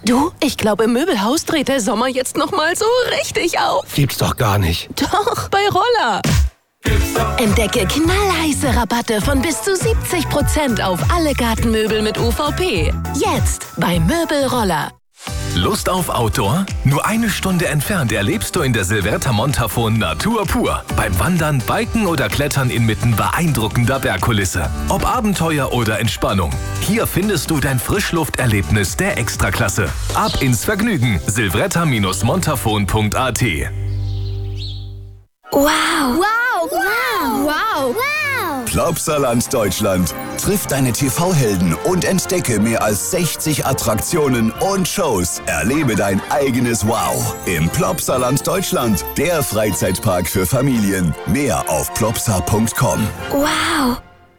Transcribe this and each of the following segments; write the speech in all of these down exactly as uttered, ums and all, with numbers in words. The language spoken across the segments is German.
Du, ich glaube, im Möbelhaus dreht der Sommer jetzt noch mal so richtig auf. Gibt's doch gar nicht. Doch, bei Roller. Entdecke knallheiße Rabatte von bis zu siebzig Prozent auf alle Gartenmöbel mit U V P. Jetzt bei Möbelroller. Lust auf Outdoor? Nur eine Stunde entfernt erlebst du in der Silvretta Montafon Natur pur. Beim Wandern, Biken oder Klettern inmitten beeindruckender Bergkulisse. Ob Abenteuer oder Entspannung. Hier findest du dein Frischlufterlebnis der Extraklasse. Ab ins Vergnügen. silvretta montafon punkt a t. Wow. Wow. Wow. Wow. Wow. Plopsaland Deutschland. Triff deine T V-Helden und entdecke mehr als sechzig Attraktionen und Shows. Erlebe dein eigenes Wow im Plopsaland Deutschland. Der Freizeitpark für Familien. Mehr auf plopsa punkt com. Wow.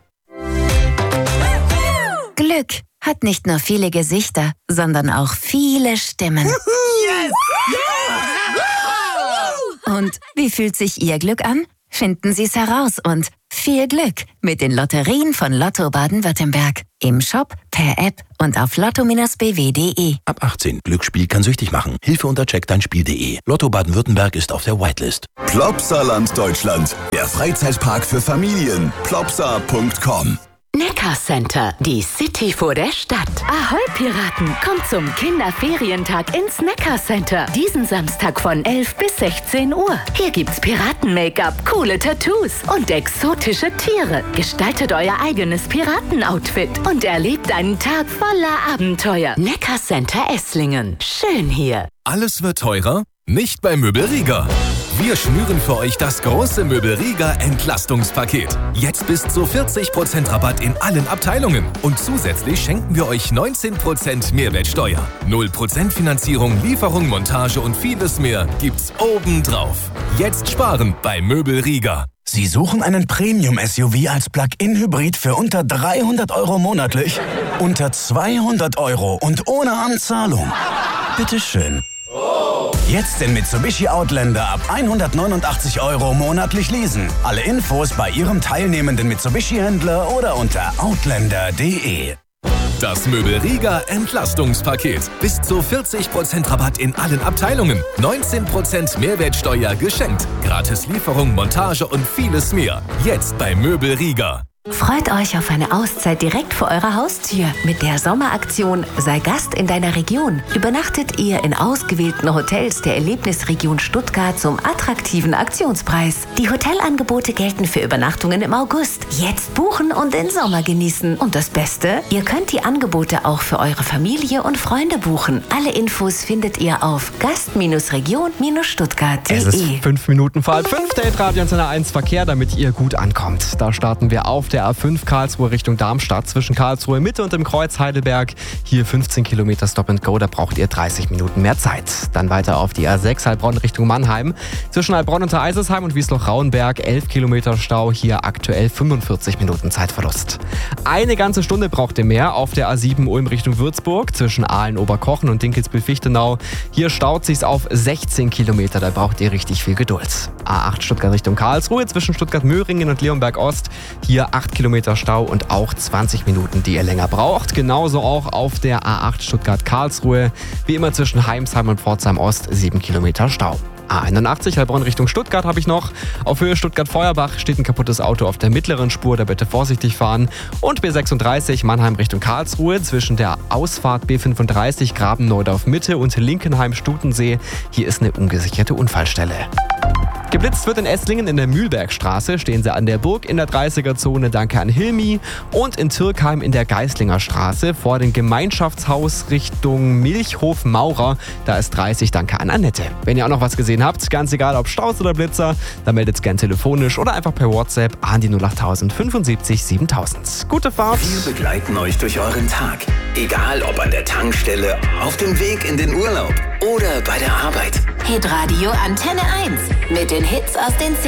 Glück hat nicht nur viele Gesichter, sondern auch viele Stimmen. Yes! Und wie fühlt sich Ihr Glück an? Finden Sie es heraus und viel Glück mit den Lotterien von Lotto Baden-Württemberg. Im Shop, per App und auf lotto b w punkt de. Ab achtzehn. Glücksspiel kann süchtig machen. Hilfe unter check dein spiel punkt de. Lotto Baden-Württemberg ist auf der Whitelist. Plopsaland Deutschland. Der Freizeitpark für Familien. plopsa punkt com. Neckarcenter, die City vor der Stadt. Ahoi Piraten, kommt zum Kinderferientag ins Neckarcenter. Diesen Samstag von elf bis sechzehn Uhr. Hier gibt's Piraten-Make-up, coole Tattoos und exotische Tiere. Gestaltet euer eigenes Piraten-Outfit und erlebt einen Tag voller Abenteuer. Neckarcenter Esslingen. Schön hier. Alles wird teurer? Nicht bei Möbelrieger. Wir schnüren für euch das große Möbelrieger Entlastungspaket. Jetzt bis zu vierzig Prozent Rabatt in allen Abteilungen. Und zusätzlich schenken wir euch neunzehn Prozent Mehrwertsteuer. null Prozent Finanzierung, Lieferung, Montage und vieles mehr gibt's obendrauf. Jetzt sparen bei Möbelrieger. Sie suchen einen Premium-S U V als Plug-in-Hybrid für unter dreihundert Euro monatlich? Unter zweihundert Euro und ohne Anzahlung? Bitteschön. Jetzt den Mitsubishi Outlander ab hundertneunundachtzig Euro monatlich leasen. Alle Infos bei Ihrem teilnehmenden Mitsubishi-Händler oder unter outlander punkt de. Das Möbelrieger Entlastungspaket. Bis zu vierzig Prozent Rabatt in allen Abteilungen. neunzehn Prozent Mehrwertsteuer geschenkt. Gratis Lieferung, Montage und vieles mehr. Jetzt bei Möbelrieger. Freut euch auf eine Auszeit direkt vor eurer Haustür. Mit der Sommeraktion Sei Gast in deiner Region übernachtet ihr in ausgewählten Hotels der Erlebnisregion Stuttgart zum attraktiven Aktionspreis. Die Hotelangebote gelten für Übernachtungen im August. Jetzt buchen und den Sommer genießen. Und das Beste, ihr könnt die Angebote auch für eure Familie und Freunde buchen. Alle Infos findet ihr auf gast region stuttgart punkt de. Es ist fünf Minuten vor halb fünf, der Hitradio Antenne eins Verkehr, damit ihr gut ankommt. Da starten wir auf der A fünf Karlsruhe Richtung Darmstadt zwischen Karlsruhe Mitte und dem Kreuz Heidelberg. Hier fünfzehn Kilometer Stop and Go, da braucht ihr dreißig Minuten mehr Zeit. Dann weiter auf die A sechs Heilbronn Richtung Mannheim. Zwischen Heilbronn und Eisesheim und Wiesloch-Rauenberg elf Kilometer Stau, hier aktuell fünfundvierzig Minuten Zeitverlust. Eine ganze Stunde braucht ihr mehr auf der A sieben Ulm Richtung Würzburg zwischen Aalen-Oberkochen und Dinkelsbühl-Fichtenau. Hier staut sich's auf sechzehn Kilometer, da braucht ihr richtig viel Geduld. A acht Stuttgart Richtung Karlsruhe zwischen Stuttgart-Möhringen und Leonberg Ost. Hier acht Kilometer Stau und auch zwanzig Minuten, die ihr länger braucht. Genauso auch auf der A acht Stuttgart-Karlsruhe. Wie immer zwischen Heimsheim und Pforzheim Ost sieben Kilometer Stau. A einundachtzig Heilbronn Richtung Stuttgart habe ich noch. Auf Höhe Stuttgart-Feuerbach steht ein kaputtes Auto auf der mittleren Spur, da bitte vorsichtig fahren. Und B sechsunddreißig Mannheim Richtung Karlsruhe zwischen der Ausfahrt B fünfunddreißig Graben-Neudorf Mitte und Linkenheim-Stutensee. Hier ist eine ungesicherte Unfallstelle. Geblitzt wird in Esslingen in der Mühlbergstraße, stehen sie an der Burg in der dreißiger-Zone, danke an Hilmi. Und in Türkheim in der Geislinger Straße vor dem Gemeinschaftshaus Richtung Milchhof Maurer, da ist dreißig, danke an Annette. Wenn ihr auch noch was gesehen habt, ganz egal ob Staus oder Blitzer, dann meldet es gern telefonisch oder einfach per WhatsApp an die null acht null null fünfundsiebzig siebentausend. Gute Fahrt! Wir begleiten euch durch euren Tag. Egal ob an der Tankstelle, auf dem Weg in den Urlaub oder bei der Arbeit. Hitradio Antenne eins mit den Hits aus den